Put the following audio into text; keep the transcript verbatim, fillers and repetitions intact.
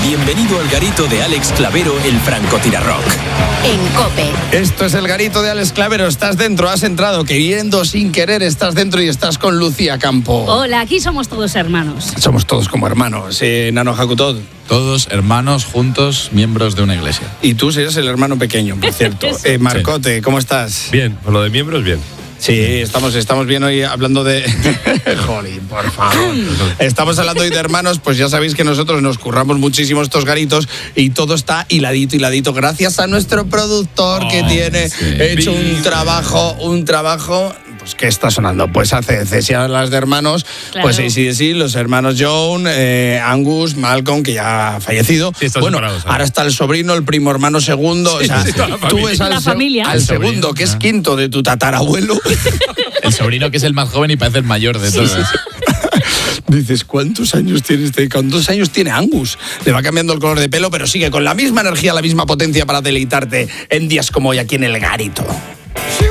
Bienvenido al garito de Alex Clavero, el francotirarrock. En COPE. Esto es el garito de Alex Clavero. Estás dentro, has entrado, queriendo sin querer, estás dentro y estás con Lucía Campo. Hola, aquí somos todos hermanos. Somos todos como hermanos. Eh, Nano Hakutod. Todos hermanos, juntos, miembros de una iglesia. Y tú eres el hermano pequeño, por cierto. eh, Marcote, ¿cómo estás? Bien, por lo de miembros, bien. Sí, estamos, estamos bien hoy hablando de... Jolín, por favor. Estamos hablando hoy de hermanos, pues ya sabéis que nosotros nos curramos muchísimo estos garitos y todo está hiladito, hiladito, gracias a nuestro productor oh, que tiene sí. hecho un trabajo, un trabajo... Pues, ¿qué está sonando? Pues hace cesiones las de hermanos, claro. Pues sí, sí, sí, los hermanos John, eh, Angus, Malcolm, que ya ha fallecido. Sí, bueno, ahora está el sobrino, el primo hermano segundo. Sí, o sea, sí, tú ves al, se- al segundo, que es quinto de tu tatarabuelo. El sobrino que es el más joven y parece el mayor de todos. Sí, sí. Dices, ¿cuántos años tiene este? ¿Cuántos años tiene Angus? Le va cambiando el color de pelo, pero sigue con la misma energía, la misma potencia para deleitarte en días como hoy aquí en El Garito.